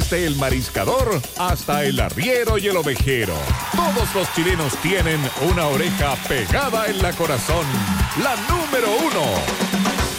desde el mariscador hasta el arriero y el ovejero. Todos los chilenos tienen una oreja pegada en la corazón. La número 1.